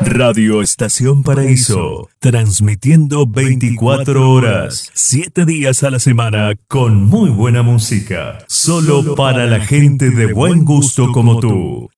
Radio Estación Paraíso, transmitiendo 24 horas, 7 días a la semana, con muy buena música. Solo para la gente de buen gusto como tú.